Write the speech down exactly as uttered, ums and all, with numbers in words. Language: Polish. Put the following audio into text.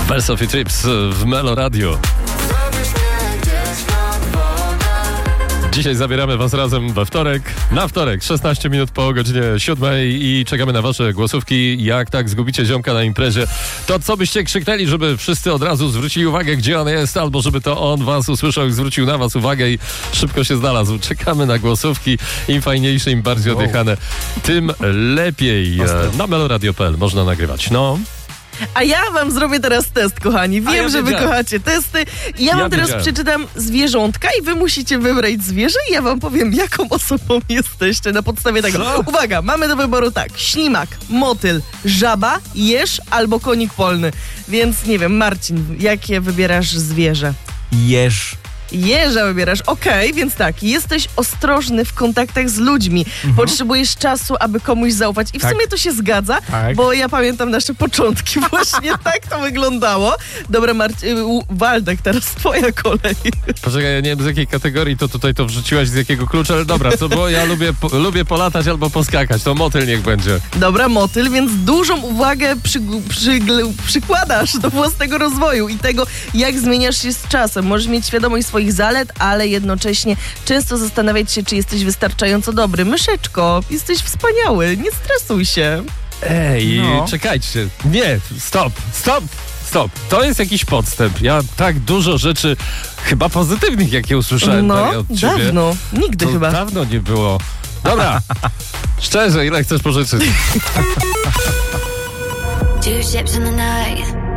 Bell Sophie Trips w Melo Radio. Dzisiaj zabieramy was razem we wtorek, na wtorek, szesnaście minut po godzinie siódmej i czekamy na wasze głosówki. Jak tak zgubicie ziomka na imprezie, to co byście krzyknęli, żeby wszyscy od razu zwrócili uwagę, gdzie on jest, albo żeby to on was usłyszał i zwrócił na was uwagę i szybko się znalazł. Czekamy na głosówki. Im fajniejsze, im bardziej odjechane, tym lepiej. Na meloradio kropka p l można nagrywać. No. A ja wam zrobię teraz test, kochani. Wiem, ja że wy kochacie testy. Ja, ja wam teraz wiedziałem. przeczytam zwierzątka i wy musicie wybrać zwierzę i ja wam powiem, jaką osobą jesteście na podstawie tego. Co? Uwaga, mamy do wyboru tak. Ślimak, motyl, żaba, jeż albo konik polny. Więc nie wiem, Marcin, jakie wybierasz zwierzę? Jeż. Jeża wybierasz. Okej, okay, więc tak, jesteś ostrożny w kontaktach z ludźmi. Mhm. Potrzebujesz czasu, aby komuś zaufać. I w tak. sumie to się zgadza, tak. bo ja pamiętam nasze początki. Właśnie tak to wyglądało. Dobra, Marcin, Waldek, teraz twoja kolej. Poczekaj, ja nie wiem z jakiej kategorii to tutaj to wrzuciłaś, z jakiego klucza, ale dobra, co, bo ja lubię, po, lubię polatać albo poskakać, to motyl niech będzie. Dobra, motyl, więc dużą uwagę przy, przy, przykładasz do własnego rozwoju i tego, jak zmieniasz się z czasem. Możesz mieć świadomość swoich zalet, ale jednocześnie często zastanawiać się, czy jesteś wystarczająco dobry. Myszeczko, jesteś wspaniały, nie stresuj się. Ej, no. czekajcie. Nie, stop, stop, stop. To jest jakiś podstęp. Ja tak dużo rzeczy chyba pozytywnych, jakie usłyszałem no, od ciebie. dawno, nigdy to chyba. dawno nie było. Dobra, szczerze, ile chcesz pożyczyć? Two ships in the night.